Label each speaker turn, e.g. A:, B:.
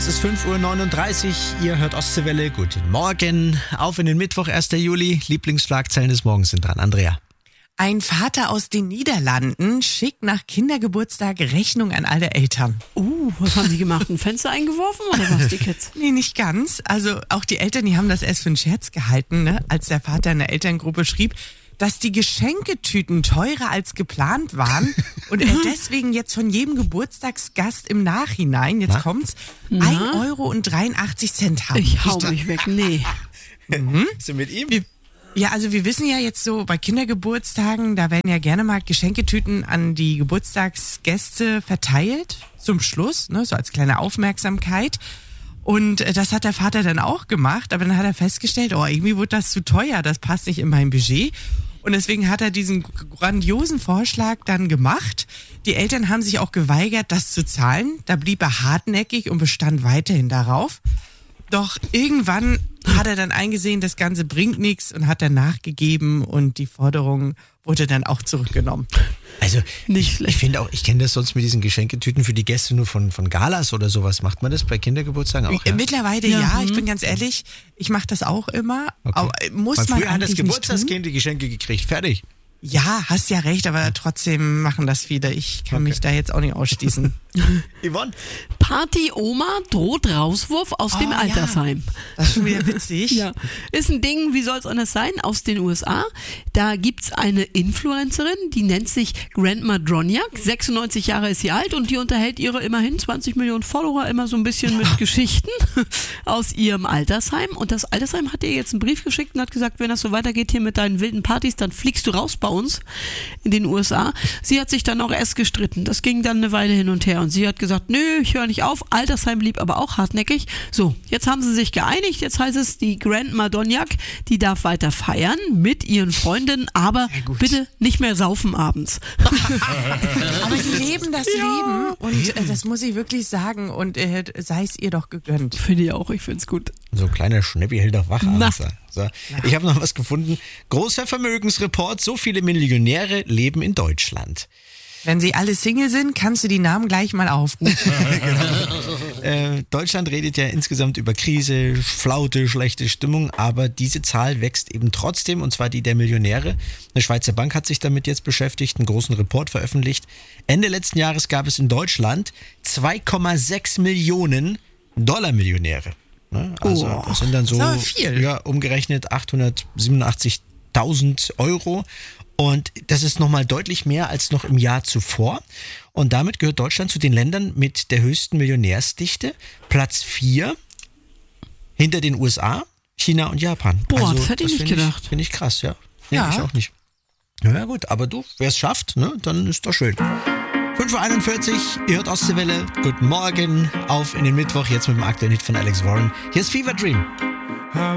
A: Es ist 5.39 Uhr, ihr hört Ostseewelle. Guten Morgen, auf in den Mittwoch, 1. Juli. Lieblingsschlagzeilen des Morgens sind dran. Andrea.
B: Ein Vater aus den Niederlanden schickt nach Kindergeburtstag Rechnung an alle Eltern.
C: Was haben sie gemacht? Ein Fenster eingeworfen oder was, die Kids?
B: Nee, nicht ganz. Also auch die Eltern, die haben das erst für einen Scherz gehalten, ne? Als der Vater in der Elterngruppe schrieb, dass die Geschenketüten teurer als geplant waren und er deswegen jetzt von jedem Geburtstagsgast im Nachhinein, jetzt kommt's, 1,83 € haben.
C: Ich hau mich weg, nee.
A: Bist du mit ihm?
B: Ja, also wir wissen ja jetzt so, bei Kindergeburtstagen, da werden ja gerne mal Geschenketüten an die Geburtstagsgäste verteilt, zum Schluss, ne, so als kleine Aufmerksamkeit. Und das hat der Vater dann auch gemacht, aber dann hat er festgestellt, irgendwie wurde das zu teuer, das passt nicht in mein Budget. Und deswegen hat er diesen grandiosen Vorschlag dann gemacht. Die Eltern haben sich auch geweigert, das zu zahlen. Da blieb er hartnäckig und bestand weiterhin darauf. Doch irgendwann hat er dann eingesehen, das Ganze bringt nichts und hat dann nachgegeben und die Forderung wurde dann auch zurückgenommen.
A: Also
C: Nicht schlecht.
A: ich finde auch, ich kenne das sonst mit diesen Geschenketüten für die Gäste nur von Galas oder sowas. Macht man das bei Kindergeburtstagen auch? Ja?
B: Mittlerweile ja, ich bin ganz ehrlich, ich mache das auch immer.
A: Okay.
B: Aber muss
A: Weil
B: man
A: früher hat das
B: eigentlich nicht tun?
A: Geburtstagskind die Geschenke gekriegt. Fertig.
B: Ja, hast ja recht, aber trotzdem machen das viele. Ich kann mich da jetzt auch nicht ausschließen.
A: Yvonne?
C: Party-Oma droht Rauswurf aus dem Altersheim.
B: Ja, das ist schon wieder witzig.
C: Ja, ist ein Ding, wie soll es anders sein, aus den USA. Da gibt's eine Influencerin, die nennt sich Grandma Dronjak. 96 Jahre ist sie alt und die unterhält ihre immerhin 20 Millionen Follower immer so ein bisschen mit Geschichten aus ihrem Altersheim. Und das Altersheim hat ihr jetzt einen Brief geschickt und hat gesagt, wenn das so weitergeht hier mit deinen wilden Partys, dann fliegst du raus bei uns in den USA. Sie hat sich dann auch erst gestritten. Das ging dann eine Weile hin und her. Und sie hat gesagt, nö, ich höre nicht auf. Altersheim blieb aber auch hartnäckig. So, jetzt haben sie sich geeinigt. Jetzt heißt es, die Grandma Dronjak, die darf weiter feiern mit ihren Freundinnen, aber bitte nicht mehr saufen abends.
B: Aber die leben das Leben und das muss ich wirklich sagen und sei es ihr doch gegönnt.
C: Finde ich auch, ich finde es gut.
A: So ein kleiner Schnäppi hält doch wach
C: Na.
A: abends. So. Ich habe noch was gefunden. Großer Vermögensreport, so viele Millionäre leben in Deutschland.
B: Wenn sie alle Single sind, kannst du die Namen gleich mal aufrufen.
A: Deutschland redet ja insgesamt über Krise, Flaute, schlechte Stimmung, aber diese Zahl wächst eben trotzdem, und zwar die der Millionäre. Eine Schweizer Bank hat sich damit jetzt beschäftigt, einen großen Report veröffentlicht. Ende letzten Jahres gab es in Deutschland 2,6 Millionen Dollar-Millionäre. Ne? Also das sind dann so
B: das ist aber viel.
A: Ja, umgerechnet 887.000 Euro. Und das ist nochmal deutlich mehr als noch im Jahr zuvor. Und damit gehört Deutschland zu den Ländern mit der höchsten Millionärsdichte. Platz 4 hinter den USA, China und Japan.
C: Boah, das hätte ich nicht gedacht.
A: Finde ich krass, ja.
B: Ja.
A: Ich auch nicht. Ja gut, aber du, wer es schafft, ne, dann ist doch schön. 5.41 Uhr, ihr hört Ostseewelle. Guten Morgen, auf in den Mittwoch, jetzt mit dem aktuellen Hit von Alex Warren. Hier ist Fever Dream.